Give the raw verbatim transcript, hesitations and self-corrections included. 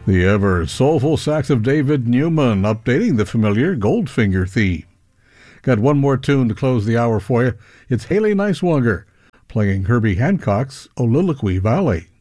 The ever-soulful sax of David Newman updating the familiar Goldfinger theme. Got one more tune to close the hour for you. It's Haley Niswonger playing Herbie Hancock's Oliloquy Valley.